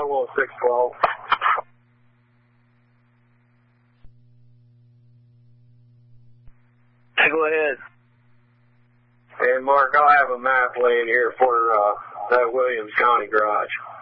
Bravo 612. Go ahead. And Mark, I'll have a map laid here for that Williams County garage.